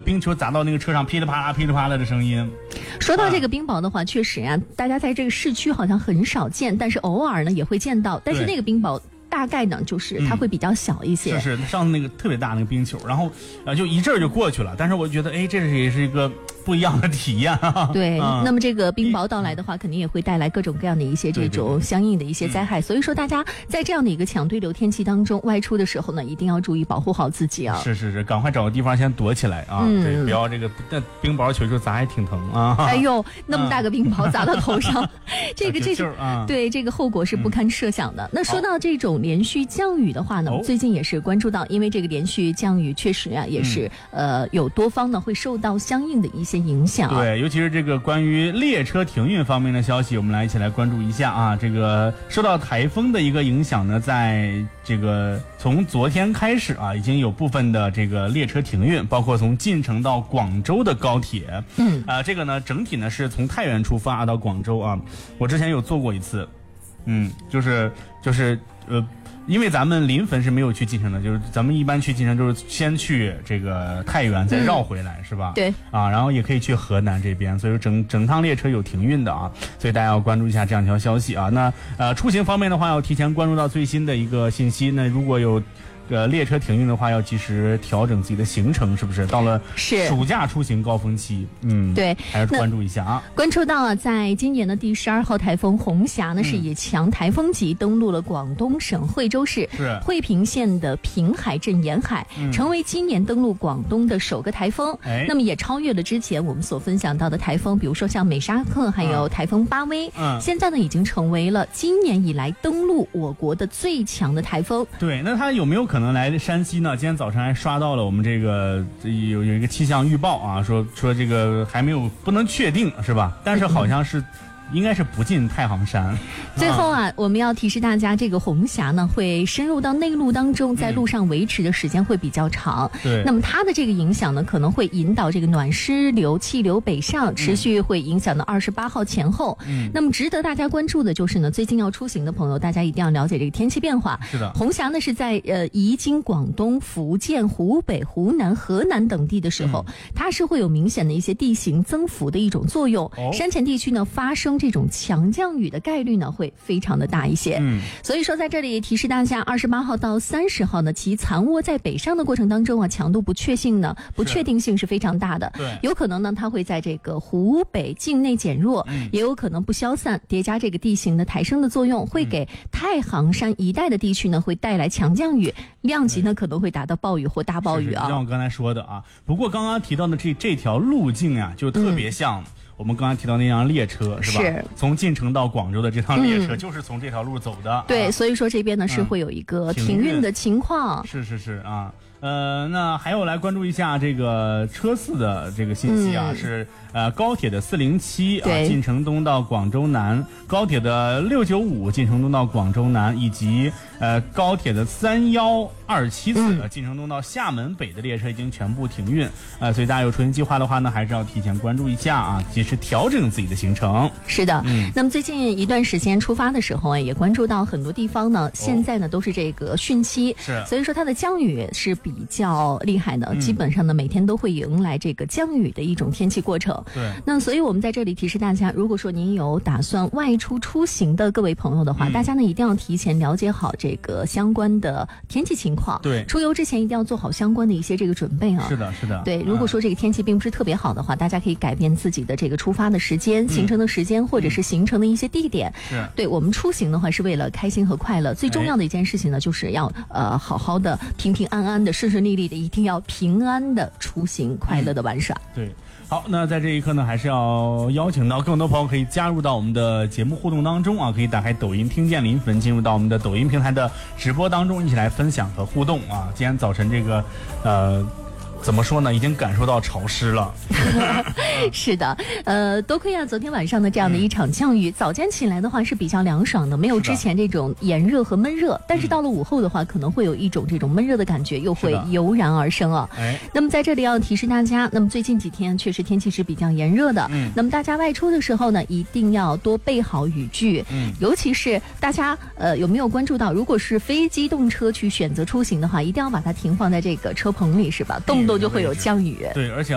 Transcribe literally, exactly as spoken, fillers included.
冰球砸到那个车上噼里啪啦噼里啪啦的声音。 说到这个冰雹的话，啊、确实啊，大家在这个市区好像很少见，但是偶尔呢也会见到。但是那个冰雹大概呢就是它会比较小一些。 嗯、是是，上次那个特别大那个冰球，然后呃就一阵儿就过去了。但是我觉得，哎，这是也是一个不一样的体验啊。 对、 嗯， 那么这个冰雹到来的话，肯定也会带来各种各样的一些这种相应的一些灾害。对对对，所以说，大家在这样的一个强对流天气当中外出的时候呢，一定要注意保护好自己啊。 是是是，赶快找个地方先躲起来啊！嗯、对，不要这个那冰雹球球砸还挺疼啊。 哎呦，那么大个冰雹砸到头上，嗯、这个这是、 啊、 对这个后果是不堪设想的。嗯、那说到这种连续降雨的话呢， 哦、 最近也是关注到，因为这个连续降雨确实啊，也是、嗯、呃有多方呢会受到相应的一些影响。 对，尤其是这个关于列车停运方面的消息，我们来一起来关注一下啊。这个受到台风的一个影响呢，在这个从昨天开始啊，已经有部分的这个列车停运，包括从晋城到广州的高铁。嗯，啊、呃，这个呢，整体呢是从太原出发到广州啊。我之前有坐过一次，嗯，就是就是呃。因为咱们临汾是没有去晋城的，就是咱们一般去晋城就是先去这个太原，再绕回来，嗯、是吧？ 对。 啊，然后也可以去河南这边，所以说整整趟列车有停运的啊，所以大家要关注一下这样一条消息啊。那呃，出行方面的话，要提前关注到最新的一个信息。那如果有呃列车停运的话，要及时调整自己的行程，是不是？到了暑假出行高峰期，嗯，对，还是关注一下啊。 关注到啊，在今年的第十二号台风红霞呢，嗯、是以强台风级登陆了广东省惠州市惠平县的平海镇沿海，嗯、成为今年登陆广东的首个台风。哎、那么也超越了之前我们所分享到的台风，比如说像美沙克，还有台风巴威。嗯，现在呢已经成为了今年以来登陆我国的最强的台风。 对，那它有没有可能？可能来山西呢，今天早晨还刷到了我们这个有有一个气象预报啊，说说这个还没有不能确定是吧？但是好像是。应该是不进太行山。 最后啊，我们要提示大家，这个红霞呢会深入到内陆当中，在路上维持的时间会比较长。对、嗯，那么它的这个影响呢，可能会引导这个暖湿流气流北上，持续会影响到二十八号前后。嗯，那么值得大家关注的就是呢，最近要出行的朋友，大家一定要了解这个天气变化。 是的， 红霞呢是在呃移经广东、福建、湖北、湖南、河南等地的时候，嗯、它是会有明显的一些地形增幅的一种作用。哦、山前地区呢发生这种强降雨的概率呢会非常的大一些。嗯，所以说在这里提示大家，二十八号到三十号呢，其残窝在北上的过程当中啊，强度不确性呢不确定性是非常大的。对，有可能呢它会在这个湖北境内减弱，嗯、也有可能不消散，叠加这个地形的抬升的作用，会给太行山一带的地区呢会带来强降雨，量级呢可能会达到暴雨或大暴雨啊。 是是像我刚才说的啊，不过刚刚提到的这这条路径呀、啊，就特别像、嗯。我们刚才提到那辆列车是吧？是从晋城到广州的这趟列车，嗯、就是从这条路走的。 对， 啊、 所以说这边呢、嗯、是会有一个停运的情况。 是是是啊，呃，那还有来关注一下这个车次的这个信息啊，嗯、是呃高铁的四零七啊，晋城东到广州南，高铁的六九五晋城东到广州南，以及呃高铁的三幺二七次晋城东到厦门北的列车已经全部停运。呃，所以大家有出行计划的话呢，还是要提前关注一下啊，及时调整自己的行程。 是的，嗯，那么最近一段时间出发的时候啊，也关注到很多地方呢，现在呢都是这个汛期，是，所以说它的降雨是比较厉害的，嗯、基本上呢每天都会迎来这个降雨的一种天气过程。对，那所以我们在这里提示大家，如果说您有打算外出出行的各位朋友的话，嗯、大家呢一定要提前了解好这个相关的天气情况。对，出游之前一定要做好相关的一些这个准备啊。 是的，是的。 对，如果说这个天气并不是特别好的话，嗯、大家可以改变自己的这个出发的时间、嗯、行程的时间，或者是行程的一些地点。是、嗯，对我们出行的话是为了开心和快乐，最重要的一件事情呢，就是要呃好好的、平平安安的、顺顺利利的，一定要平安的出行，快乐的玩耍。 嗯、对。好，那在这一刻呢，还是要邀请到更多朋友可以加入到我们的节目互动当中啊，可以打开抖音听见临汾，进入到我们的抖音平台的直播当中，一起来分享和互动啊。今天早晨这个呃怎么说呢，已经感受到潮湿了。 是的，呃，多亏啊昨天晚上的这样的一场降雨，嗯、早间起来的话是比较凉爽的，没有之前这种炎热和闷热，但是到了午后的话，可能会有一种这种闷热的感觉，又会油然而生啊。哎，那么在这里要提示大家，那么最近几天确实天气是比较炎热的，嗯，那么大家外出的时候呢，一定要多备好雨具，嗯，尤其是大家呃有没有关注到，如果是非机动车去选择出行的话，一定要把它停放在这个车棚里，是吧？动不动就会有降雨。 对，而且